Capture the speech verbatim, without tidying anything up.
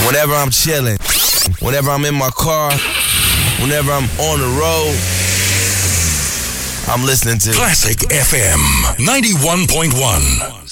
Whenever I'm chilling, whenever I'm in my car, whenever I'm on the road, I'm listening to Classic F M ninety-one point one.